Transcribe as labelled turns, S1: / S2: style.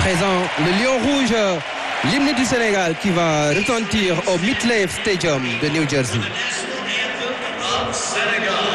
S1: présent le Lion Rouge, l'hymne du Sénégal qui va retentir au MetLife Stadium de New Jersey.
S2: Sénégal.